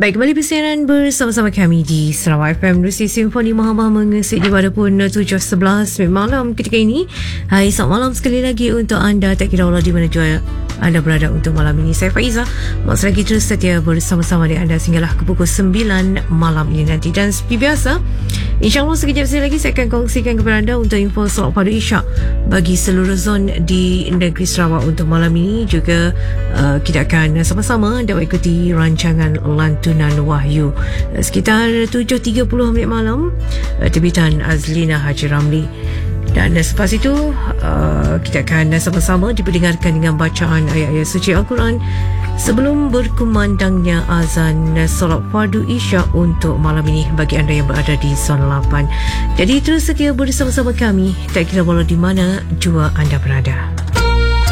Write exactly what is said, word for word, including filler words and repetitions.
Baik, kembali bersiaran bersama-sama kami di Sarawak F M Nusi Simfoni Maha-Maha mengesik di pada pun tujuh sebelas malam ketika ini. Hai, selamat malam sekali lagi untuk anda, tak kira Allah di mana jua anda berada untuk malam ini. Saya Faiza, masih lagi terus setia bersama-sama dengan anda sehinggalah ke pukul sembilan malam ini nanti. Dan seperti biasa, InsyaAllah sekejap lagi saya akan kongsikan kepada anda untuk info solat padu Isyak bagi seluruh zon di negeri Sarawak untuk malam ini. Juga uh, kita akan sama-sama dapat ikuti rancangan Lantunan Wahyu uh, sekitar tujuh tiga puluh minit malam, uh, terbitan Azlina Haji Ramli. Dan selepas itu uh, kita akan sama-sama diperdengarkan dengan bacaan ayat-ayat suci Al-Quran sebelum berkumandangnya azan solat fardu Isyak untuk malam ini bagi anda yang berada di zon lapan. Jadi terus setia bersama-sama kami, tak kira walau di mana jua anda berada.